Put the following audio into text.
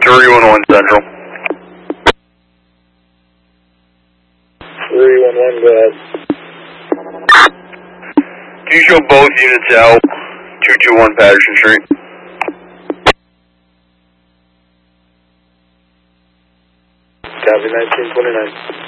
311 Central. 311, go ahead. Can you show both units out? 221 Patterson Street. Copy, 1929.